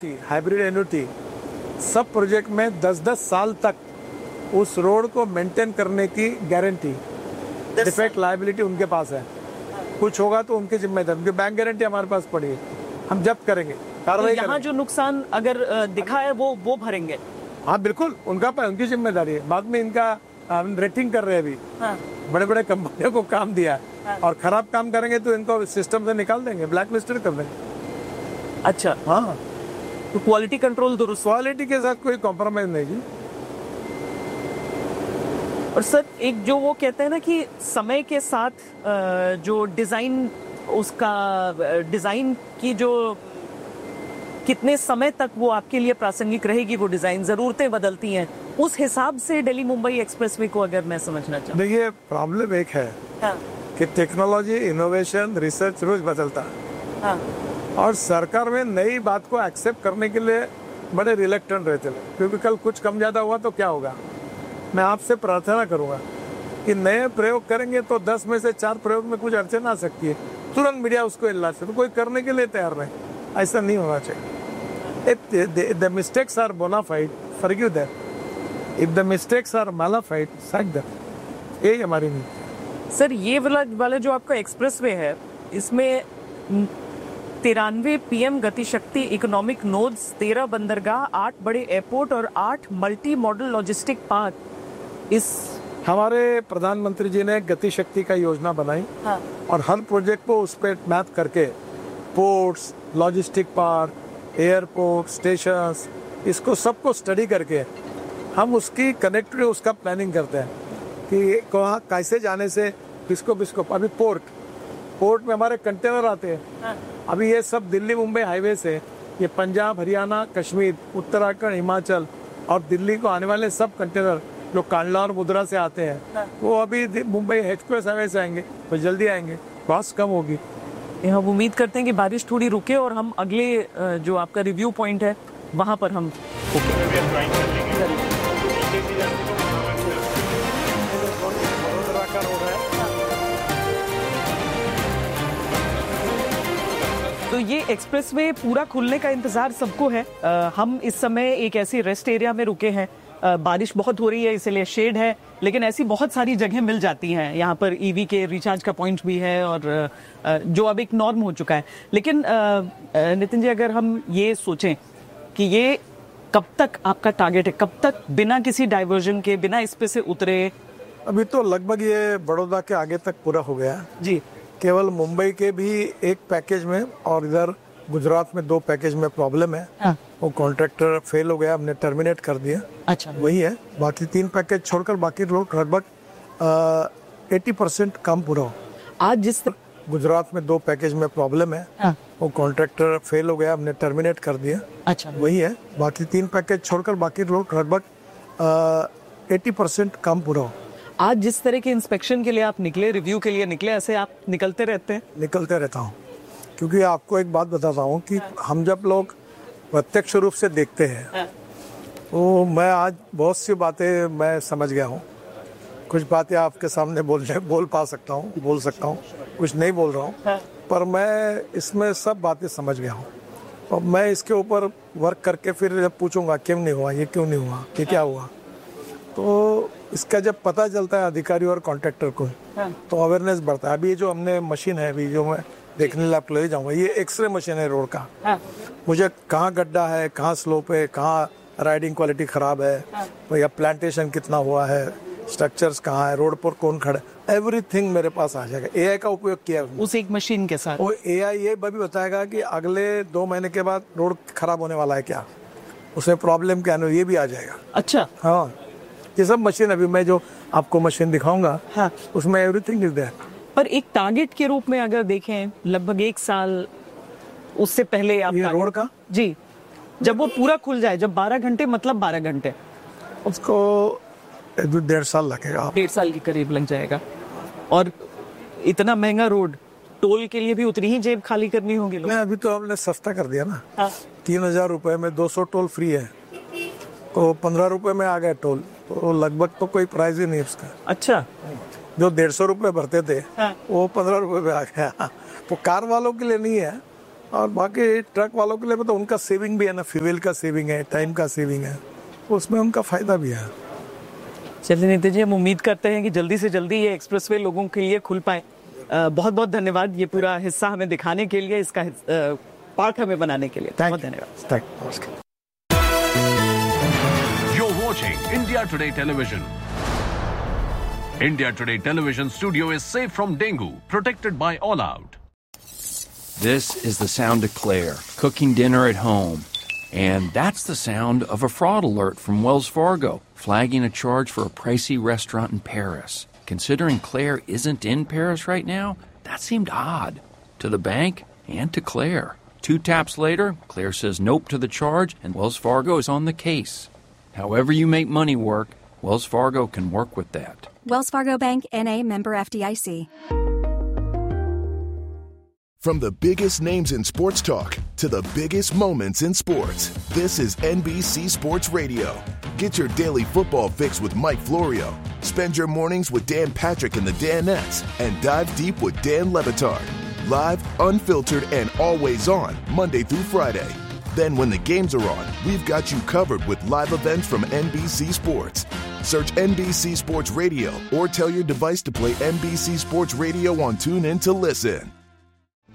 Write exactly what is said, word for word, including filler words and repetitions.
Hybrid annuity सब project में दस दस साल तक उस रोड को मेंटेन करने की गारंटी, डिफेक्ट लायबिलिटी उनके पास है। कुछ होगा तो उनकी जिम्मेदारी, उनकी बैंक गारंटी हमारे पास पड़ी है, हम जब्त करेंगे, कार्रवाई तो यहाँ जो नुकसान अगर दिखा है वो वो भरेंगे। हाँ बिल्कुल, उनका उनकी जिम्मेदारी है। बाद में इनका रेटिंग कर रहे हैं अभी, हाँ। बड़े बड़े कंपनियों को काम दिया, हाँ। और खराब काम करेंगे तो इनको सिस्टम से निकाल देंगे, ब्लैक लिस्टेड कर देंगे। अच्छा, हाँ, तो क्वालिटी कंट्रोल दुरुस्त, क्वालिटी के साथ कोई कॉम्प्रोमाइज नहीं जी। और सर एक जो वो कहते हैं ना कि समय के साथ जो डिजाइन, उसका डिजाइन की जो कितने समय तक वो आपके लिए प्रासंगिक रहेगी, वो डिजाइन जरूरतें बदलती हैं, उस हिसाब से दिल्ली मुंबई एक्सप्रेसवे को अगर मैं समझना चाहूँ। देखिए प्रॉब्लम एक है, हाँ। कि टेक्नोलॉजी, इनोवेशन, रिसर्च रोज बदलता है, हाँ। और सरकार में नई बात को एक्सेप्ट करने के लिए बड़े रिलेक्टेंट रहते हैं, क्योंकि कल कुछ कम ज्यादा हुआ तो क्या होगा। मैं आपसे प्रार्थना करूंगा कि नए प्रयोग करेंगे तो दस में से चार प्रयोग में कुछ अड़चन आ सकती है, तुरंत मीडिया उसको इल्ला से, तो कोई करने के लिए तैयार नहीं, ऐसा नहीं होना चाहिए। The mistakes are bonafide, forgive them. If the mistakes are mala fide, sac them. यही हमारी नीति। सर ये वाला वाला जो आपका एक्सप्रेसवे है, इसमें तिरानवे पीएम गति शक्ति इकोनॉमिक नोड्स, तेरह बंदरगाह, आठ बड़े एयरपोर्ट और आठ मल्टी मॉडल लॉजिस्टिक पार्क। इस हमारे प्रधानमंत्री जी ने गति शक्ति का योजना बनाई, हाँ। और हर प्रोजेक्ट को उस पर मैप करके ports, logistic park, airport, stations, इसको सबको स्टडी करके हम उसकी कनेक्टिविटी, उसका प्लानिंग करते हैं कि कहाँ कैसे जाने से किसको किसको। अभी पोर्ट पोर्ट में हमारे कंटेनर आते हैं, हाँ। अभी ये सब दिल्ली मुंबई हाईवे से ये पंजाब, हरियाणा, कश्मीर, उत्तराखंड, हिमाचल और दिल्ली को आने वाले सब कंटेनर जो कांडला और मुद्रा से आते हैं, हाँ। वो अभी मुंबई एक्सप्रेस हाईवे से आएंगे, तो जल्दी आएंगे, कॉस्ट कम होगी। हम उम्मीद करते हैं कि बारिश थोड़ी रुके और हम अगले जो आपका रिव्यू पॉइंट है वहां पर हम तो ये एक्सप्रेसवे पूरा खुलने का इंतजार सबको है। आ, हम इस समय एक ऐसी रेस्ट एरिया में रुके हैं। आ, बारिश बहुत हो रही है इसलिए शेड है, लेकिन ऐसी बहुत सारी जगह मिल जाती हैं। यहाँ पर ईवी के रिचार्ज का पॉइंट भी है, और आ, जो अब एक नॉर्म हो चुका है। लेकिन नितिन जी, अगर हम ये सोचें कि ये कब तक आपका टारगेट है, कब तक बिना किसी डाइवर्जन के, बिना इस पे से उतरे? अभी तो लगभग ये बड़ौदा के आगे तक पूरा हो गया जी। केवल मुंबई के भी एक पैकेज में और इधर गुजरात में दो पैकेज में प्रॉब्लम है, हाँ। वो कॉन्ट्रैक्टर फेल हो गया, हमने टर्मिनेट कर दिया। अच्छा, वही है। बाकी तीन पैकेज छोड़कर बाकी लोग लगभग अस्सी परसेंट काम पूरा हो। आज जिस गुजरात में दो पैकेज में प्रॉब्लम है, हाँ। वो कॉन्ट्रैक्टर फेल हो गया, हमने टर्मिनेट कर दिया। अच्छा, वही है। बाकी तीन पैकेज छोड़कर बाकी लोग लगभग अस्सी परसेंट काम पूरा हो। आज जिस तरह के इंस्पेक्शन के लिए आप निकले, रिव्यू के लिए निकले, ऐसे आप निकलते रहते हैं? निकलते रहता हूँ, क्योंकि आपको एक बात बताता हूँ कि हाँ। हम जब लोग प्रत्यक्ष रूप से देखते हैं, हाँ। तो मैं आज बहुत सी बातें मैं समझ गया हूँ। कुछ बातें आपके सामने बोल बोल पा सकता हूँ, बोल सकता हूँ, कुछ नहीं बोल रहा हूँ, हाँ। पर मैं इसमें सब बातें समझ गया हूँ, और मैं इसके ऊपर वर्क करके फिर पूछूंगा क्यों नहीं हुआ, ये क्यों नहीं हुआ, ये क्या हुआ। तो इसका जब पता चलता है अधिकारी और कॉन्ट्रैक्टर को, हाँ। तो अवेयरनेस बढ़ता है। अभी जो हमने मशीन है, अभी जो मैं देखने लैब ले जाऊंगा, ये एक्सरे मशीन है रोड का, हाँ। मुझे कहाँ गड्ढा है, कहाँ स्लोप है, कहाँ राइडिंग क्वालिटी खराब है, हाँ। या प्लांटेशन कितना हुआ है, स्ट्रक्चर्स कहाँ है, रोड पर कौन खड़ा है, एवरीथिंग मेरे पास आ जाएगा। एआई का उपयोग किया है उस एक मशीन के साथ। वो एआई ये भी बताएगा कि अगले दो महीने के बाद रोड खराब होने वाला है क्या, उसमें प्रॉब्लम क्या है, ये भी आ जाएगा। अच्छा, हाँ, ये सब मशीन, अभी मैं जो आपको मशीन दिखाऊंगा, हाँ। उसमें एवरीथिंग इज देयर। पर एक टारगेट के रूप में अगर देखें, लगभग एक साल उससे पहले आप ये रोड का जी, जब वो पूरा खुल जाए, जब बारह घंटे मतलब बारह घंटे, उसको डेढ़ साल लगेगा, डेढ़ साल के करीब लग जाएगा। और इतना महंगा रोड, टोल के लिए भी उतनी ही जेब खाली करनी होगी। नहीं, अभी तो हमने सस्ता कर दिया ना, हाँ। तीन हजार रुपए में दो सौ टोल फ्री है, तो पंद्रह रुपए में आ गया टोल, तो लगभग तो कोई प्राइस ही नहीं उसका। अच्छा, जो डेढ़ सौ रुपए भरते थे, हाँ। वो पंद्रह रुपए में आ गया। वो कार वालों के लिए नहीं है, और बाकी ट्रक वालों के लिए तो उनका सेविंग भी है ना, फ्यूल का सेविंग है, टाइम का सेविंग है, उसमें उनका फायदा भी है। चलिए नितिन जी, हम उम्मीद करते हैं कि जल्दी से जल्दी ये एक्सप्रेसवे लोगों के लिए खुल पाए। बहुत बहुत धन्यवाद ये पूरा हिस्सा हमें दिखाने के लिए, इसका पार्ट हमें बनाने के लिए बहुत धन्यवाद। नमस्कार। You're watching India Today Television. India Today Television studio is safe from dengue, protected by All Out. This is the sound of Claire cooking dinner at home. And that's the sound of a fraud alert from Wells Fargo, flagging a charge for a pricey restaurant in Paris. Considering Claire isn't in Paris right now, that seemed odd to the bank and to Claire. Two taps later, Claire says nope to the charge, and Wells Fargo is on the case. However you make money work, Wells Fargo can work with that. Wells Fargo Bank, N A, member F D I C. From the biggest names in sports talk to the biggest moments in sports, this is N B C Sports Radio. Get your daily football fix with Mike Florio. Spend your mornings with Dan Patrick and the Danettes, and dive deep with Dan Levitard. Live, unfiltered, and always on, Monday through Friday. Then when the games are on, we've got you covered with live events from N B C Sports. Search N B C Sports Radio or tell your device to play N B C Sports Radio on TuneIn to listen.